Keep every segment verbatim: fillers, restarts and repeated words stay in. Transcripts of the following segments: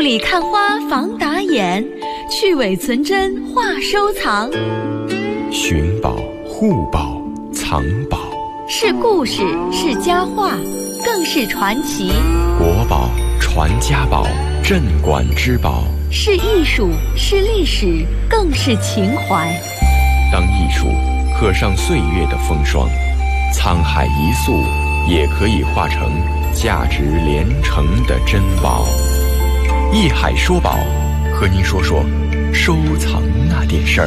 里看花防打眼，去伪存真话收藏。 寻宝、护宝、藏宝， 是故事，是佳话，更是传奇。 国宝、传家宝，镇馆之宝， 是艺术，是历史，更是情怀。 当艺术刻上岁月的风霜，沧海一粟也可以化成价值连城的珍宝。艺海说宝，和您说说收藏那点事儿。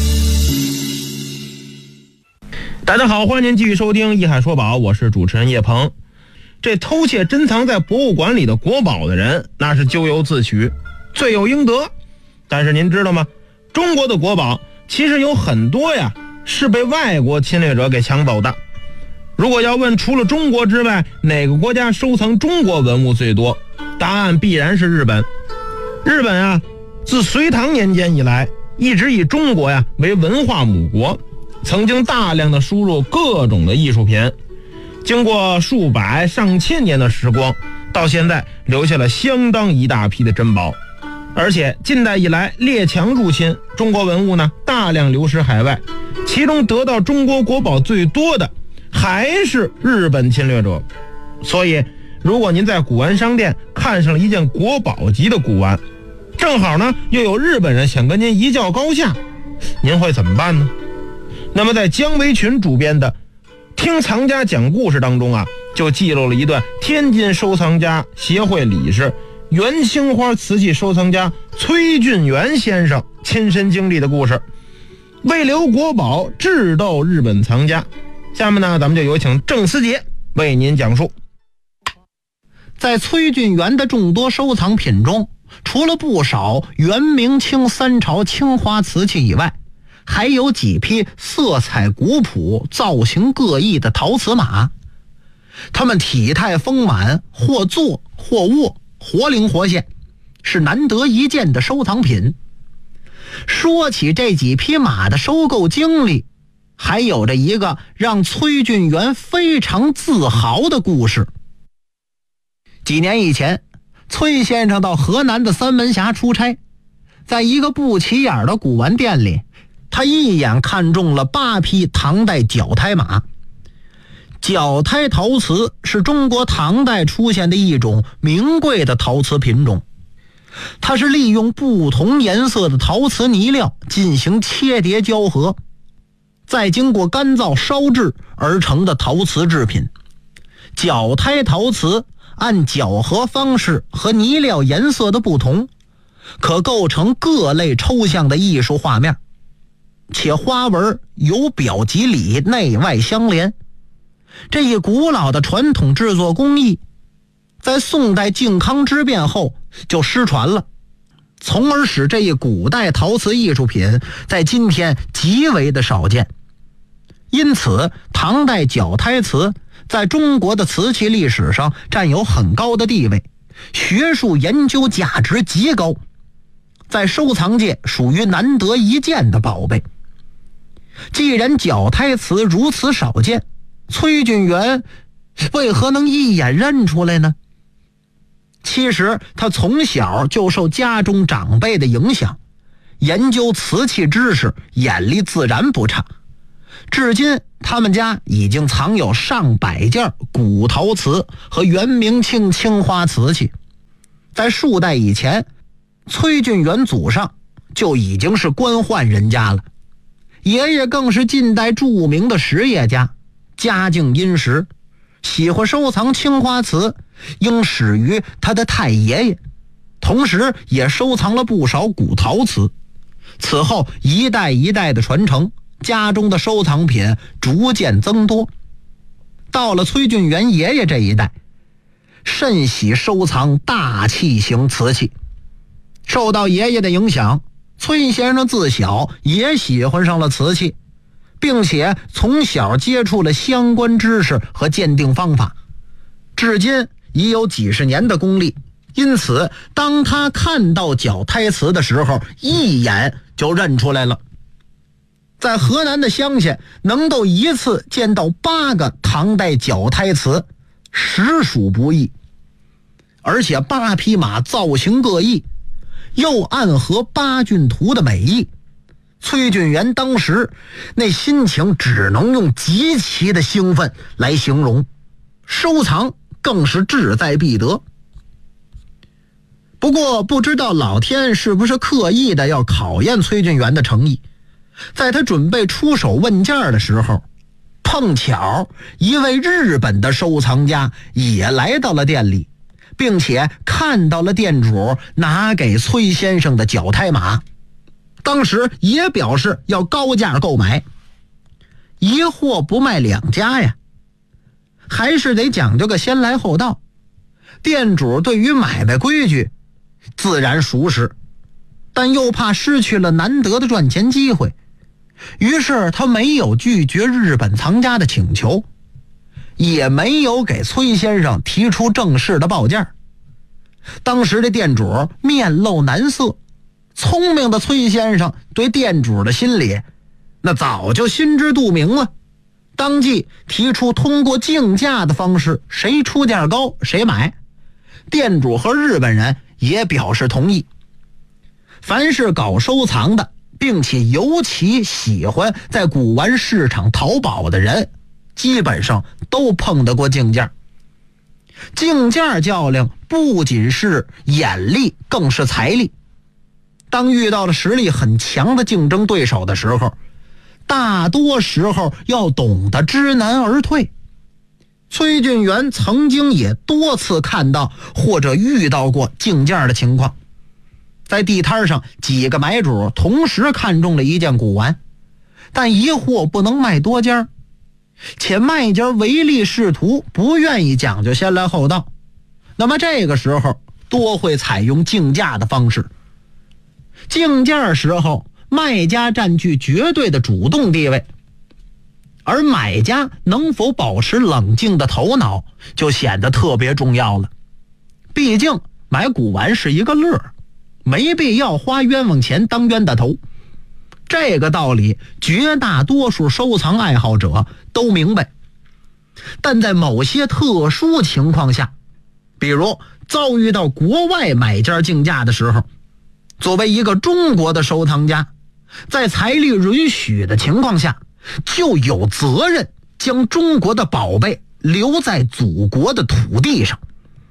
大家好，欢迎您继续收听艺海说宝，我是主持人叶鹏。这偷窃珍藏在博物馆里的国宝的人，那是咎由自取，罪有应得。但是您知道吗？中国的国宝其实有很多呀是被外国侵略者给抢走的。如果要问除了中国之外哪个国家收藏中国文物最多，答案必然是日本。日本啊，自隋唐年间以来，一直以中国呀为文化母国，曾经大量的输入各种的艺术品，经过数百上千年的时光，到现在留下了相当一大批的珍宝。而且近代以来列强入侵，中国文物呢大量流失海外，其中得到中国国宝最多的还是日本侵略者。所以如果您在古玩商店看上了一件国宝级的古玩，正好呢又有日本人想跟您一较高下，您会怎么办呢？那么在姜维群主编的听藏家讲故事当中啊，就记录了一段天津收藏家协会理事、元青花瓷器收藏家崔俊元先生亲身经历的故事，为留国宝智斗日本藏家。下面呢咱们就有请郑思杰为您讲述。 在崔俊元的众多收藏品中，除了不少元明清三朝青花瓷器以外，还有几批色彩古朴、造型各异的陶瓷马。它们体态丰满，或坐或卧，活灵活现，是难得一见的收藏品。说起这几匹马的收购经历，还有着一个让崔俊元非常自豪的故事。几年以前，崔先生到河南的三门峡出差，在一个不起眼的古玩店里，他一眼看中了八匹唐代角胎马。角胎陶瓷是中国唐代出现的一种名贵的陶瓷品种，它是利用不同颜色的陶瓷泥料进行切叠交合，再经过干燥烧制而成的陶瓷制品。角胎陶瓷按搅和方式和泥料颜色的不同，可构成各类抽象的艺术画面，且花纹由表及里，内外相连。这一古老的传统制作工艺，在宋代靖康之变后就失传了，从而使这一古代陶瓷艺术品在今天极为的少见。因此唐代角胎瓷在中国的瓷器历史上占有很高的地位，学术研究价值极高，在收藏界属于难得一见的宝贝。既然角胎瓷如此少见，崔俊元为何能一眼认出来呢？其实他从小就受家中长辈的影响，研究瓷器知识，眼力自然不差。至今他们家已经藏有上百件古陶瓷和元明清青花瓷器。在数代以前，崔俊元祖上就已经是官宦人家了，爷爷更是近代著名的实业家，家境殷实，喜欢收藏青花瓷，应始于他的太爷爷，同时也收藏了不少古陶瓷。此后一代一代的传承，家中的收藏品逐渐增多。到了崔俊元爷爷这一代，甚喜收藏大器型瓷器。受到爷爷的影响，崔先生自小也喜欢上了瓷器，并且从小接触了相关知识和鉴定方法，至今已有几十年的功力。因此当他看到角胎瓷的时候，一眼就认出来了。在河南的乡下，能够一次见到八个唐代角胎瓷，实属不易。 而且八匹马造型各异，又暗合八骏图的美意。崔俊元当时那心情只能用极其的兴奋来形容，收藏更是志在必得。不过不知道老天是不是刻意的要考验崔俊元的诚意，在他准备出手问价的时候，碰巧一位日本的收藏家也来到了店里，并且看到了店主拿给崔先生的脚胎马，当时也表示要高价购买。一货不卖两家呀，还是得讲究个先来后到。店主对于买卖规矩自然熟识，但又怕失去了难得的赚钱机会，于是他没有拒绝日本藏家的请求，也没有给崔先生提出正式的报价。当时的店主面露难色，聪明的崔先生对店主的心理那早就心知肚明了，当即提出通过竞价的方式，谁出价高谁买。店主和日本人也表示同意。凡是搞收藏的，并且尤其喜欢在古玩市场淘宝的人，基本上都碰得过竞价。竞价较量不仅是眼力，更是财力。当遇到了实力很强的竞争对手的时候，大多时候要懂得知难而退。崔俊元曾经也多次看到或者遇到过竞价的情况。在地摊上，几个买主同时看中了一件古玩，但一货不能卖多家，且卖家唯利是图，不愿意讲究先来后到。那么这个时候多会采用竞价的方式。竞价时候，卖家占据绝对的主动地位，而买家能否保持冷静的头脑就显得特别重要了。毕竟买古玩是一个乐，没必要花冤枉钱当冤大头。这个道理绝大多数收藏爱好者都明白，但在某些特殊情况下，比如遭遇到国外买家竞价的时候，作为一个中国的收藏家，在财力允许的情况下，就有责任将中国的宝贝留在祖国的土地上。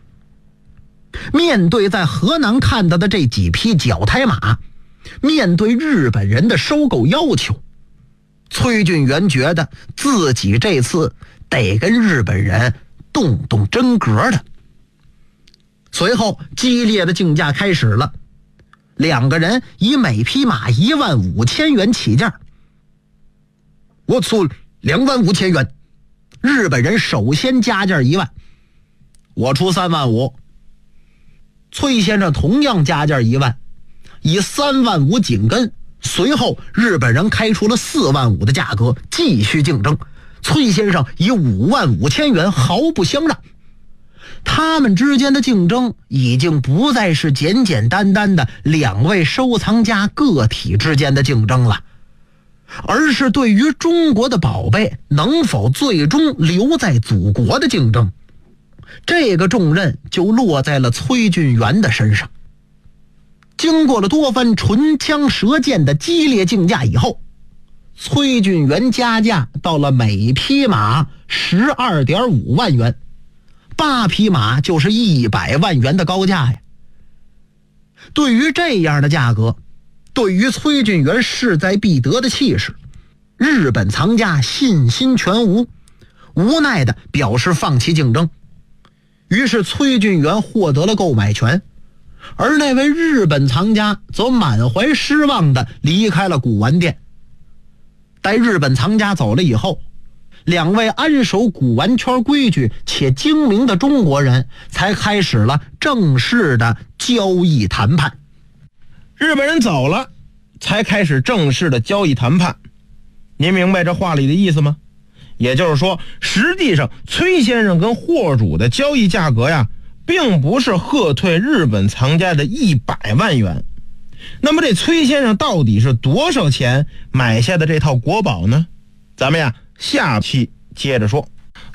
面对在河南看到的这几匹脚胎马，面对日本人的收购要求，崔俊元觉得自己这次得跟日本人动动真格的。随后激烈的竞价开始了，两个人以每匹马一万五千元起价。我出两万五千元，日本人首先加价一万，我出三万五。崔先生同样加价一万，以三万五紧跟。随后日本人开出了四万五的价格，继续竞争。崔先生以五万五千元毫不相让。他们之间的竞争已经不再是简简单单的两位收藏家个体之间的竞争了，而是对于中国的宝贝能否最终留在祖国的竞争。这个重任就落在了崔俊元的身上。经过了多番唇枪舌剑的激烈竞价以后，崔俊元加价到了每匹马 十二点五万元，八匹马就是一百万元的高价呀。对于这样的价格，对于崔俊元势在必得的气势，日本藏家信心全无，无奈的表示放弃竞争。于是崔俊元获得了购买权，而那位日本藏家则满怀失望的离开了古玩店。待日本藏家走了以后，两位安守古玩圈规矩且精明的中国人才开始了正式的交易谈判。 日本人走了，才开始正式的交易谈判。您明白这话里的意思吗？也就是说，实际上崔先生跟货主的交易价格呀，并不是喝退日本藏家的一百万元。那么这崔先生到底是多少钱买下的这套国宝呢？咱们呀下期接着说。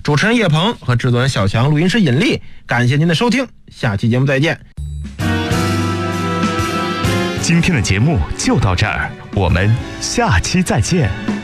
主持人叶鹏和制作人小强，录音师尹力，感谢您的收听，下期节目再见。 今天的节目就到这儿，我们下期再见。